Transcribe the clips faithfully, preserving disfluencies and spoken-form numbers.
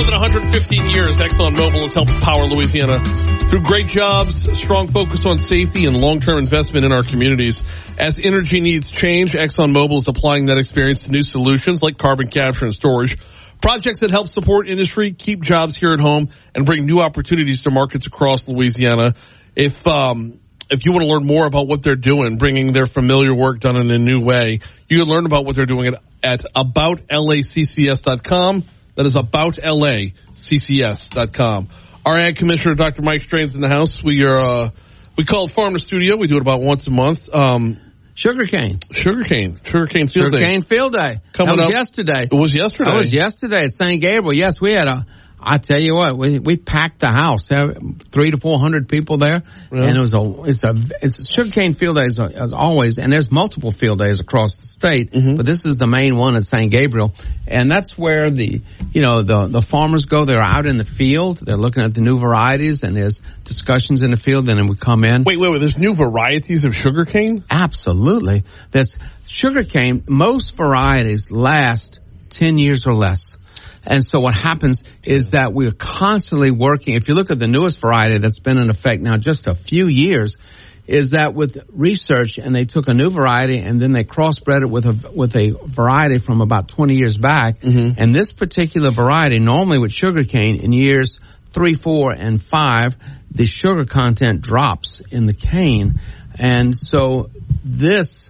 more than one hundred fifteen years, ExxonMobil has helped power Louisiana through great jobs, strong focus on safety, and long-term investment in our communities. As energy needs change, ExxonMobil is applying that experience to new solutions like carbon capture and storage, projects that help support industry, keep jobs here at home, and bring new opportunities to markets across Louisiana. If um, if you want to learn more about what they're doing, bringing their familiar work done in a new way, you can learn about what they're doing at, at about L A C C S dot com. That is about L A C C S dot com. Our Ag Commissioner, Doctor Mike Strain's in the house. We are, uh, we call it Farm to Studio. We do it about once a month. Um, Sugarcane. Sugarcane. Sugarcane Field Day. Sugarcane Field Day. Coming that was up. yesterday. It was yesterday. That was yesterday at Saint Gabriel. Yes, we had a, I tell you what, we, we packed the house. Three to four hundred people there. Yeah. And it was a, it's a, it's Sugarcane Field Days as always. And there's multiple field days across the state. Mm-hmm. But this is the main one at Saint Gabriel. And that's where the, you know, the, the farmers go. They're out in the field. They're looking at the new varieties and there's discussions in the field. And then we come in. Wait, wait, wait. There's new varieties of sugarcane? Absolutely. There's sugarcane. Most varieties last ten years or less. And so what happens is that we're constantly working. If you look at the newest variety that's been in effect now just a few years, is that with research, and they took a new variety and then they crossbred it with a with a variety from about twenty years back. Mm-hmm. And this particular variety, normally with sugarcane, in years three, four, and five, the sugar content drops in the cane. And so this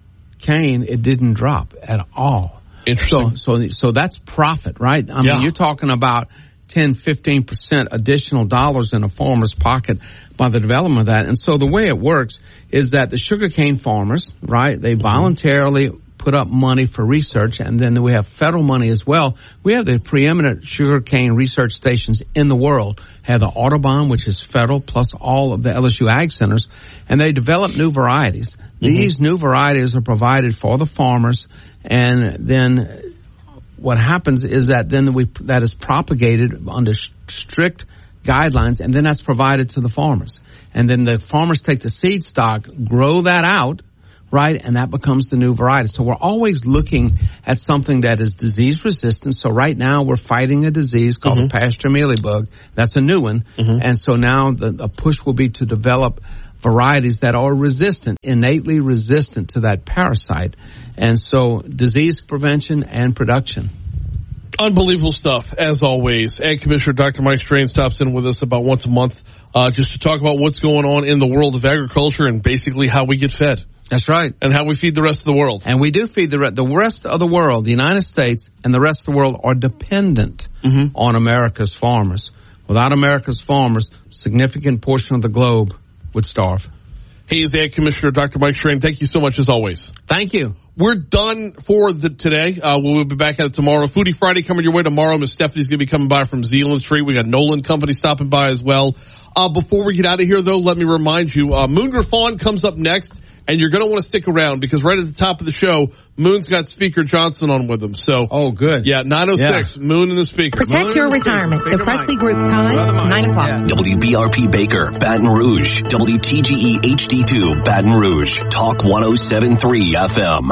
cane, it didn't drop at all. Interesting. So, so, so that's profit, right? I yeah. mean, you're talking about ten, fifteen percent additional dollars in a farmer's pocket by the development of that. And so the way it works is that the sugarcane farmers, right, they voluntarily put up money for research, and then we have federal money as well. We have the preeminent sugarcane research stations in the world. Have the Audubon, which is federal, plus all of the L S U Ag Centers, and they develop new varieties. Mm-hmm. These new varieties are provided for the farmers, and then what happens is that then we that is propagated under sh- strict guidelines, and then that's provided to the farmers. And then the farmers take the seed stock, grow that out, right, and that becomes the new variety. So we're always looking at something that is disease resistant. So right now we're fighting a disease called mm-hmm. the pasture mealybug. That's a new one. Mm-hmm. And so now the, the push will be to develop varieties that are resistant, innately resistant to that parasite. And so disease prevention and production. Unbelievable stuff, as always. Ag Commissioner Doctor Mike Strain stops in with us about once a month uh, just to talk about what's going on in the world of agriculture and basically how we get fed. That's right. And how we feed the rest of the world. And we do feed the rest. The rest of the world, the United States and the rest of the world are dependent mm-hmm. on America's farmers. Without America's farmers, a significant portion of the globe would starve. Hey, he's the Ag Commissioner, Doctor Mike Strain. Thank you so much as always. Thank you. We're done for the today. Uh, we'll be back at it tomorrow. Foodie Friday coming your way tomorrow. Miss Stephanie's going to be coming by from Zealand Street. We got Nolan Company stopping by as well. Uh, before we get out of here, though, let me remind you, uh, Moon Griffon comes up next. And you're going to want to stick around because right at the top of the show, Moon's got Speaker Johnson on with him. So, oh, good. Yeah, nine oh six, yeah. Moon and the Speaker. Protect Moon your retirement. The Presley Group time, nine o'clock. Yes. W B R P Baker, Baton Rouge. W T G E H D two, Baton Rouge. Talk one oh seven point three F M.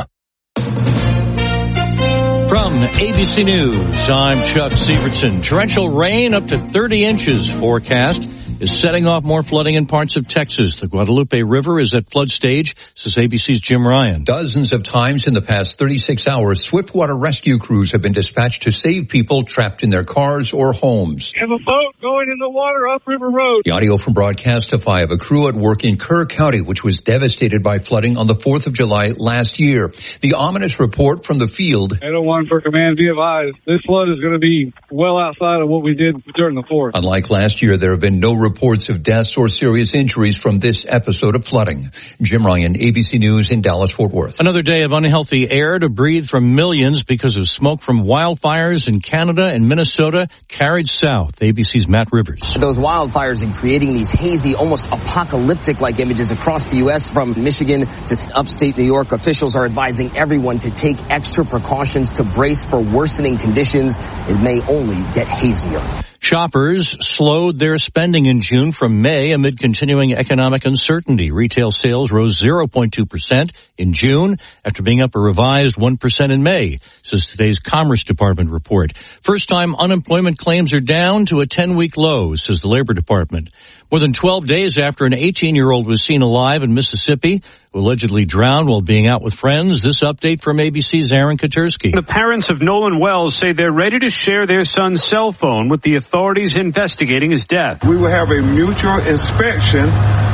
From A B C News, I'm Chuck Severson. Torrential rain up to thirty inches forecast is setting off more flooding in parts of Texas. The Guadalupe River is at flood stage, says A B C's Jim Ryan. Dozens of times in the past thirty-six hours, swiftwater rescue crews have been dispatched to save people trapped in their cars or homes. Have a boat going in the water up River Road. The audio from Broadcastify of a crew at work in Kerr County, which was devastated by flooding on the fourth of July last year. The ominous report from the field. eight oh one for command, be advised. This flood is going to be well outside of what we did during the fourth. Unlike last year, there have been no reports of deaths or serious injuries from this episode of flooding. Jim Ryan, A B C News in Dallas-Fort Worth. Another day of unhealthy air to breathe from millions because of smoke from wildfires in Canada and Minnesota carried south. A B C's Matt Rivers. Those wildfires and creating these hazy, almost apocalyptic-like images across the U S from Michigan to upstate New York. Officials are advising everyone to take extra precautions to brace for worsening conditions. It may only get hazier. Shoppers slowed their spending in June from May amid continuing economic uncertainty. Retail sales rose zero point two percent in June after being up a revised one percent in May, says today's Commerce Department report. First-time unemployment claims are down to a ten-week low, says the Labor Department. More than twelve days after an eighteen-year-old was seen alive in Mississippi, who allegedly drowned while being out with friends. This update from A B C's Aaron Katersky. The parents of Nolan Wells say they're ready to share their son's cell phone with the authorities investigating his death. We will have a mutual inspection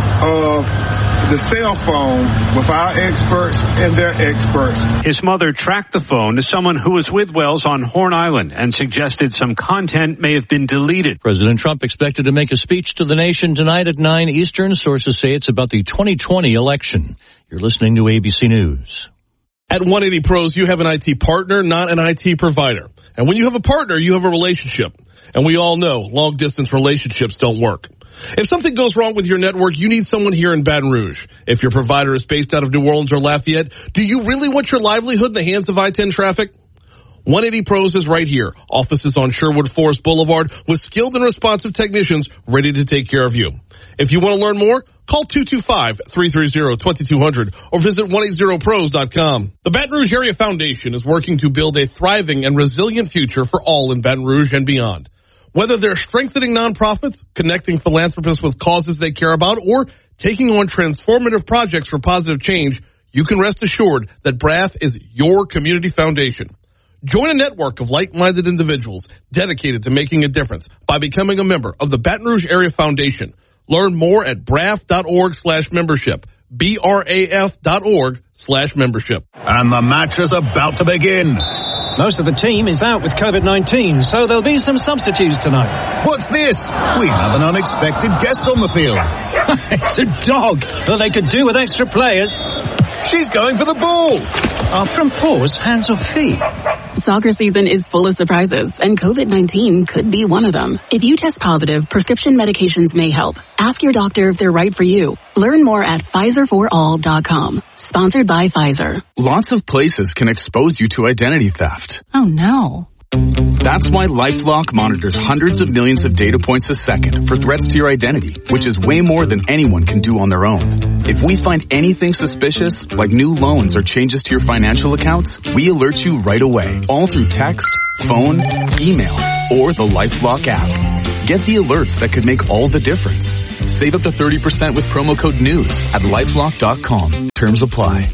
of the cell phone with our experts and their experts. His mother tracked the phone to someone who was with Wells on Horn Island and suggested some content may have been deleted. President Trump expected to make a speech to the nation tonight at nine Eastern. Sources say it's about the twenty twenty election. You're listening to A B C News. At one eighty Pros, you have an I T partner, not an I T provider. And when you have a partner, you have a relationship. And we all know long-distance relationships don't work. If something goes wrong with your network, you need someone here in Baton Rouge. If your provider is based out of New Orleans or Lafayette, do you really want your livelihood in the hands of I ten traffic? one eighty Pros is right here. Offices on Sherwood Forest Boulevard with skilled and responsive technicians ready to take care of you. If you want to learn more, call two two five, three three zero, two two zero zero or visit one eighty pros dot com. The Baton Rouge Area Foundation is working to build a thriving and resilient future for all in Baton Rouge and beyond. Whether they're strengthening nonprofits, connecting philanthropists with causes they care about, or taking on transformative projects for positive change, you can rest assured that B R A F is your community foundation. Join a network of like-minded individuals dedicated to making a difference by becoming a member of the Baton Rouge Area Foundation. Learn more at braf.org slash membership. B R A F dot org slash membership. And the match is about to begin. Most of the team is out with COVID nineteen, so there'll be some substitutes tonight. What's this? We have an unexpected guest on the field. It's a dog. Well, they could do with extra players. She's going for the ball. Are from paws, hands or feet? Soccer season is full of surprises, and COVID nineteen could be one of them. If you test positive, prescription medications may help. Ask your doctor if they're right for you. Learn more at Pfizer for all dot com. Sponsored by Pfizer. Lots of places can expose you to identity theft. Oh, no. That's why LifeLock monitors hundreds of millions of data points a second for threats to your identity, which is way more than anyone can do on their own. If we find anything suspicious, like new loans or changes to your financial accounts, we alert you right away, all through text, phone, email, or the LifeLock app. Get the alerts that could make all the difference. Save up to thirty percent with promo code NEWS at lifelock dot com. Terms apply.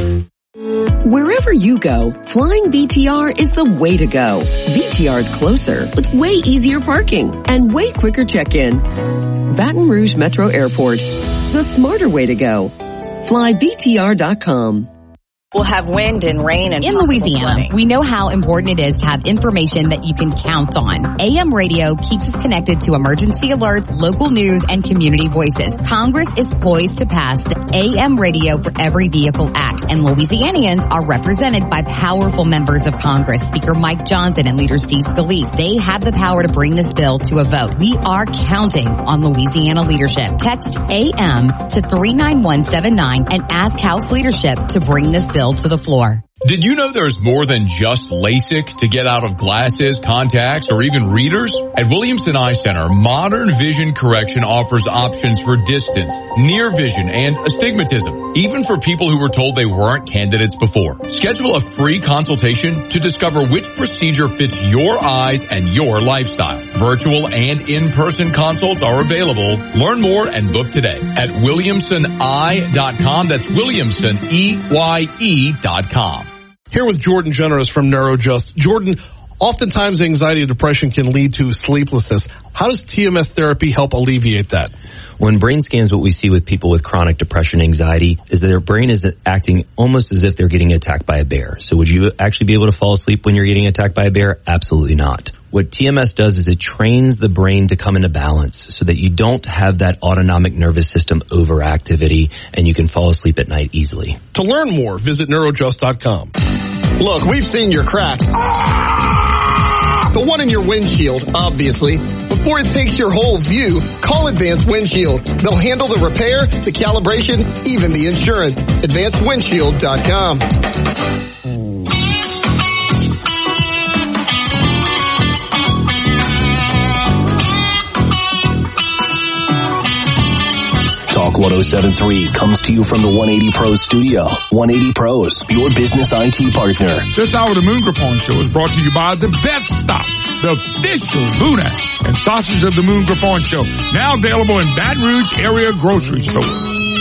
Wherever you go, flying B T R is the way to go. B T R is closer with way easier parking and way quicker check-in. Baton Rouge Metro Airport, the smarter way to go. Fly B T R dot com. We'll have wind and rain and in Louisiana, flooding. We know how important it is to have information that you can count on. A M radio keeps us connected to emergency alerts, local news, and community voices. Congress is poised to pass the A M Radio for Every Vehicle Act, and Louisianians are represented by powerful members of Congress, Speaker Mike Johnson and Leader Steve Scalise. They have the power to bring this bill to a vote. We are counting on Louisiana leadership. Text A M to three nine one seven nine and ask House leadership to bring this bill to the floor. Did you know there's more than just LASIK to get out of glasses, contacts, or even readers? At Williamson Eye Center, Modern Vision Correction offers options for distance, near vision, and astigmatism, even for people who were told they weren't candidates before. Schedule a free consultation to discover which procedure fits your eyes and your lifestyle. Virtual and in-person consults are available. Learn more and book today at williamson eye dot com. That's Williamson, E Y E dot com. Here with Jordan Generous from NeuroJust. Jordan, oftentimes anxiety and depression can lead to sleeplessness. How does T M S therapy help alleviate that? When brain scans, what we see with people with chronic depression and anxiety is that their brain is acting almost as if they're getting attacked by a bear. So would you actually be able to fall asleep when you're getting attacked by a bear? Absolutely not. What T M S does is it trains the brain to come into balance so that you don't have that autonomic nervous system overactivity and you can fall asleep at night easily. To learn more, visit neurojust dot com. Look, we've seen your crack. Ah! The one in your windshield, obviously. Before it takes your whole view, call Advanced Windshield. They'll handle the repair, the calibration, even the insurance. advanced windshield dot com. one oh seven point three comes to you from the one eighty Pros studio. one eighty Pros, your business I T partner. This hour of the Moon Griffon Show is brought to you by The Best Stop, the official Boudin and Sausage of the Moon Griffon Show, now available in Baton Rouge area grocery stores.